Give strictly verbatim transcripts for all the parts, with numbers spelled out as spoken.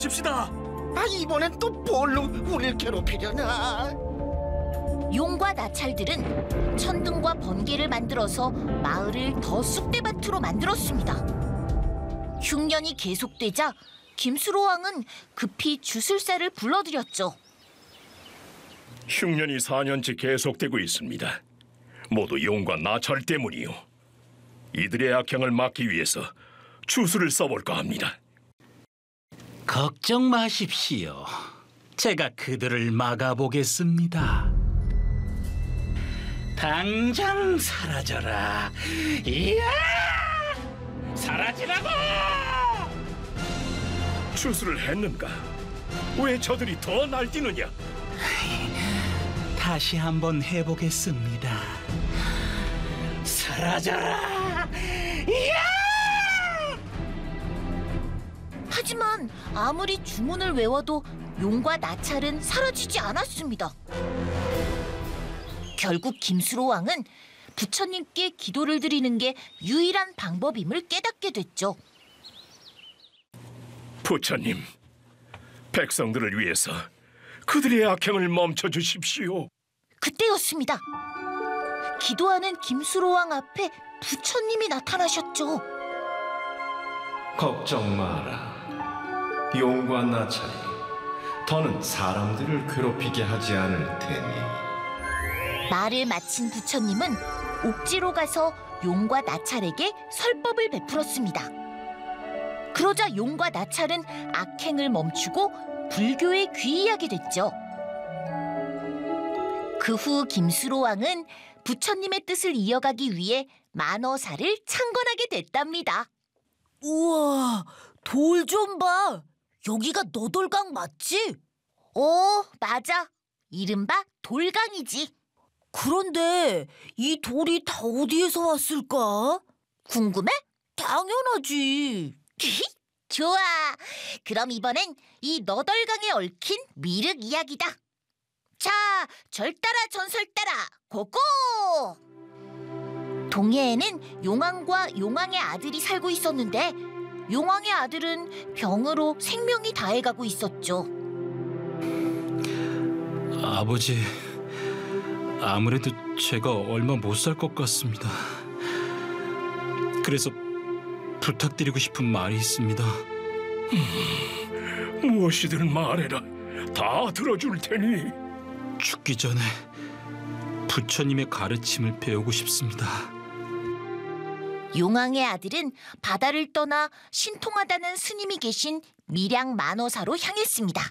칩시다. 아, 이번엔 또 뭘로 우릴 괴롭히려나? 용과 나찰들은 천둥과 번개를 만들어서 마을을 더 쑥대밭으로 만들었습니다. 흉년이 계속되자 김수로 왕은 급히 주술사를 불러들였죠. 흉년이 사 년째 계속되고 있습니다. 모두 용과 나찰 때문이요. 이들의 악행을 막기 위해서 주술을 써볼까 합니다. 걱정 마십시오. 제가 그들을 막아보겠습니다. 당장 사라져라. 이야! 사라지라고! 주술을 했는가? 왜 저들이 더 날뛰느냐? 다시 한번 해보겠습니다. 사라져라! 이야! 하지만 아무리 주문을 외워도 용과 나찰은 사라지지 않았습니다. 결국 김수로 왕은 부처님께 기도를 드리는 게 유일한 방법임을 깨닫게 됐죠. 부처님, 백성들을 위해서 그들의 악행을 멈춰 주십시오. 그때였습니다. 기도하는 김수로 왕 앞에 부처님이 나타나셨죠. 걱정 마라. 용과 나찰이 더는 사람들을 괴롭히게 하지 않을 테니. 말을 마친 부처님은 옥지로 가서 용과 나찰에게 설법을 베풀었습니다. 그러자 용과 나찰은 악행을 멈추고 불교에 귀의하게 됐죠. 그 후 김수로 왕은 부처님의 뜻을 이어가기 위해 만어사를 창건하게 됐답니다. 우와, 돌 좀 봐. 여기가 너돌강 맞지? 오, 맞아. 이른바 돌강이지. 그런데 이 돌이 다 어디에서 왔을까? 궁금해? 당연하지. 좋아. 그럼 이번엔 이 너덜강에 얽힌 미륵 이야기다. 자, 절 따라 전설 따라 고고! 동해에는 용왕과 용왕의 아들이 살고 있었는데 용왕의 아들은 병으로 생명이 다해가고 있었죠. 아버지, 아무래도 제가 얼마 못 살 것 같습니다. 그래서 부탁드리고 싶은 말이 있습니다. 음, 무엇이든 말해라. 다 들어줄 테니. 죽기 전에 부처님의 가르침을 배우고 싶습니다. 용왕의 아들은 바다를 떠나 신통하다는 스님이 계신 밀양 만어사로 향했습니다.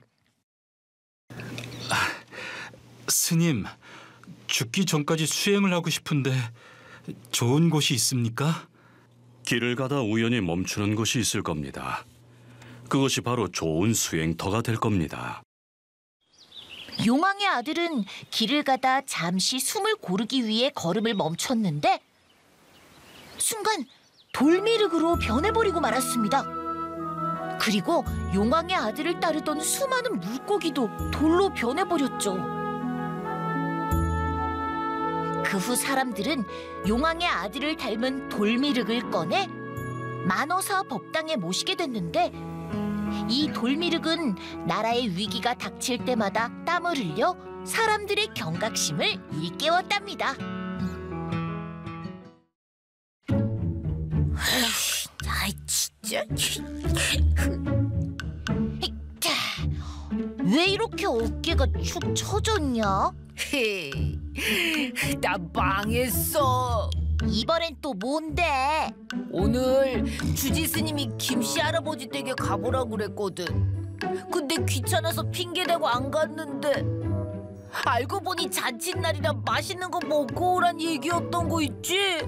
아, 스님, 죽기 전까지 수행을 하고 싶은데 좋은 곳이 있습니까? 길을 가다 우연히 멈추는 곳이 있을 겁니다. 그것이 바로 좋은 수행터가 될 겁니다. 용왕의 아들은 길을 가다 잠시 숨을 고르기 위해 걸음을 멈췄는데 순간 돌미륵으로 변해버리고 말았습니다. 그리고 용왕의 아들을 따르던 수많은 물고기도 돌로 변해버렸죠. 그 후 사람들은 용왕의 아들을 닮은 돌미륵을 꺼내 만어사 법당에 모시게 됐는데 이 돌미륵은 나라의 위기가 닥칠 때마다 땀을 흘려 사람들의 경각심을 일깨웠답니다. 아이, 진짜. 자, 왜 이렇게 어깨가 축 처졌냐? 나 망했어. 이번엔 또 뭔데? 오늘 주지 스님이 김씨 할아버지 댁에 가보라고 그랬거든. 근데 귀찮아서 핑계대고 안 갔는데 알고 보니 잔칫날이라 맛있는 거 먹고 오란 얘기였던 거 있지?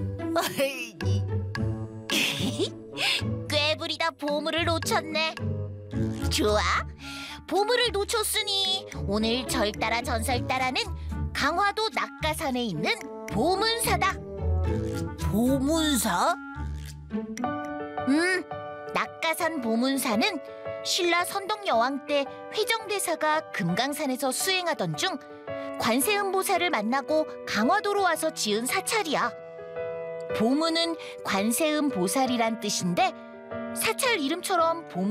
꾀부리다 보물을 놓쳤네. 좋아, 보물을 놓쳤으니 오늘 절 따라 전설 따라는 강화도 낙가산에 있는 보문사다. 보문사? 음, 낙가산 보문사는 신라 선덕여왕 때 회정대사가 금강산에서 수행하던 중 관세음보살을 만나고 강화도로 와서 지은 사찰이야. 보문은 관세음보살이란 뜻인데 사찰 이름처럼 보문